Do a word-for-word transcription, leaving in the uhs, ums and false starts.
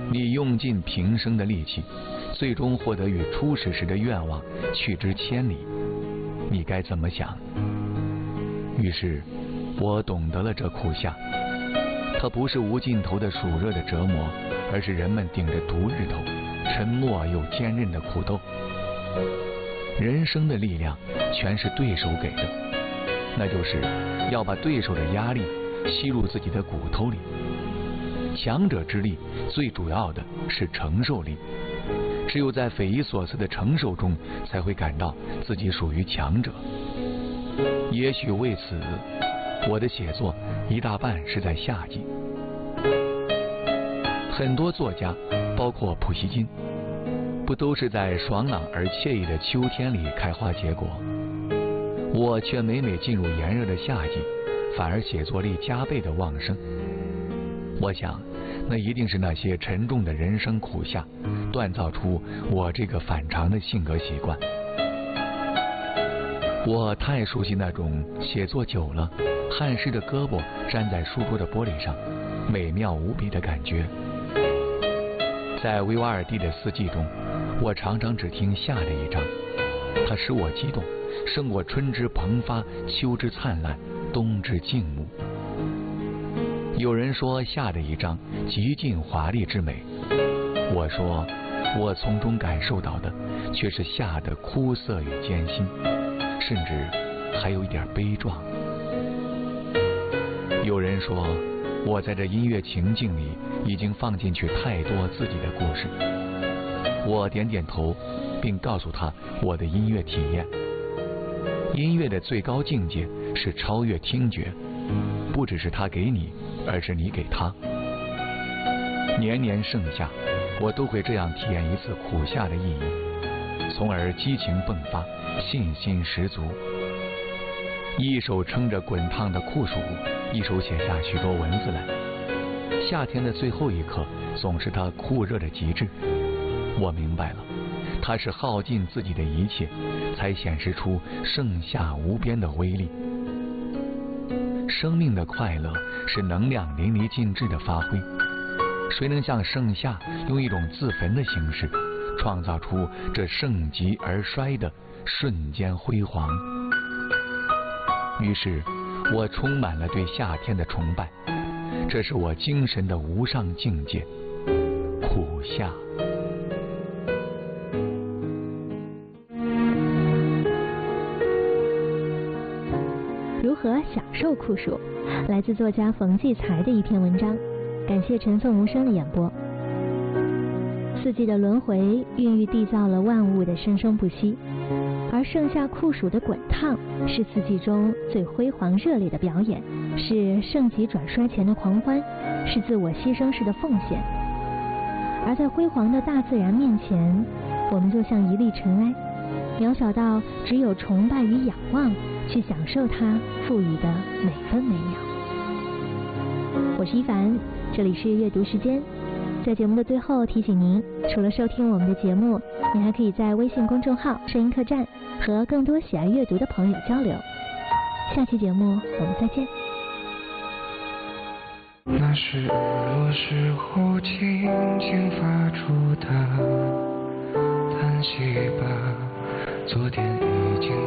你用尽平生的力气，最终获得与初始时的愿望去之千里，你该怎么想？于是我懂得了这苦夏，它不是无尽头的暑热的折磨，而是人们顶着毒日头沉默又坚韧的苦斗。人生的力量全是对手给的，那就是要把对手的压力吸入自己的骨头里。强者之力最主要的是承受力，只有在匪夷所思的承受中，才会感到自己属于强者。也许为此，我的写作一大半是在夏季。很多作家，包括普希金，不都是在爽朗而惬意的秋天里开花结果？我却每每进入炎热的夏季，反而写作力加倍的旺盛。我想，那一定是那些沉重的人生苦夏，锻造出我这个反常的性格习惯。我太熟悉那种写作久了，汗湿的胳膊粘在书桌的玻璃上，美妙无比的感觉。在维瓦尔第的四季中，我常常只听夏的一章，它使我激动，胜过春之蓬发、秋之灿烂、冬之静穆。有人说夏的一章极尽华丽之美，我说我从中感受到的却是夏的枯涩与艰辛，甚至还有一点悲壮。有人说我在这音乐情境里已经放进去太多自己的故事，我点点头，并告诉他我的音乐体验。音乐的最高境界是超越听觉，不只是他给你，而是你给他。年年盛夏，我都会这样体验一次苦夏的意义，从而激情迸发，信心十足。一手撑着滚烫的酷暑，一手写下许多文字来。夏天的最后一刻总是它酷热的极致。我明白了，它是耗尽自己的一切，才显示出盛夏无边的威力。生命的快乐是能量淋漓尽致的发挥，谁能像盛夏用一种自焚的形式，创造出这盛极而衰的瞬间辉煌？于是我充满了对夏天的崇拜，这是我精神的无上境界，苦夏。 如何享受酷暑？来自作家冯骥才的一篇文章，感谢陈颂无声的演播。四季的轮回孕育缔造了万物的生生不息，而盛夏酷暑的滚烫是四季中最辉煌热烈的表演，是盛极转衰前的狂欢，是自我牺牲式的奉献。而在辉煌的大自然面前，我们就像一粒尘埃，渺小到只有崇拜与仰望，去享受它赋予的每分每秒。我是一凡，这里是阅读时间。在节目的最后提醒您，除了收听我们的节目，你还可以在微信公众号声音客栈和更多喜爱阅读的朋友交流。下期节目我们再见。 那是日落时候轻轻发出的叹息吧，昨天已经